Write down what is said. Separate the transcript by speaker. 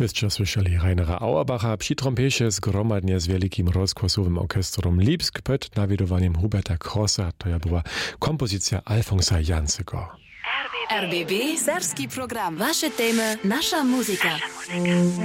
Speaker 1: Wyście słyszeli Rainera Auerbacha, psitrąpiesie zgromadnie z wielkim rozgłosowym orkestrom Lipsk pod nawiedowaniem Huberta Krossa. To ja była kompozycja Alfonsa Jancego.
Speaker 2: RBB Serbski program. Wasze temy, nasza muzyka.